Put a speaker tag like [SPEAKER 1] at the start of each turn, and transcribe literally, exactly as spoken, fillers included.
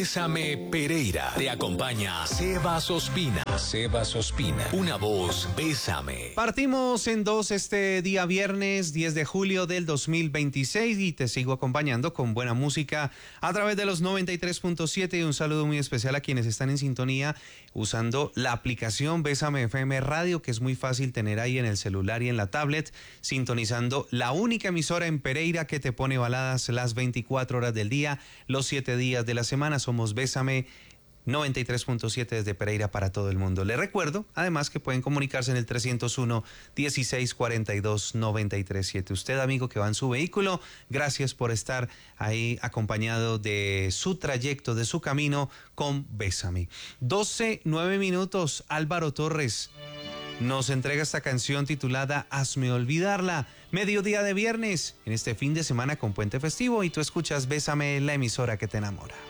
[SPEAKER 1] Bésame Pereira. Te acompaña Sebas Ospina. Sebas Ospina. Una voz, Bésame.
[SPEAKER 2] Partimos en dos este día viernes diez de julio del dos mil veintiséis y te sigo acompañando con buena música a través de los noventa y tres punto siete y un saludo muy especial a quienes están en sintonía usando la aplicación Bésame F M Radio, que es muy fácil tener ahí en el celular y en la tablet, sintonizando la única emisora en Pereira que te pone baladas las veinticuatro horas del día, los siete días de la semana. Somos Bésame noventa y tres punto siete desde Pereira para todo el mundo. Les recuerdo, además, que pueden comunicarse en el trescientos uno, dieciséis cuarenta y dos, noventa y tres siete. Usted, amigo, que va en su vehículo, gracias por estar ahí acompañado de su trayecto, de su camino con Bésame. doce, nueve minutos, Álvaro Torres nos entrega esta canción titulada Hazme Olvidarla. Mediodía de viernes, en este fin de semana con puente festivo, y tú escuchas Bésame, la emisora que te enamora.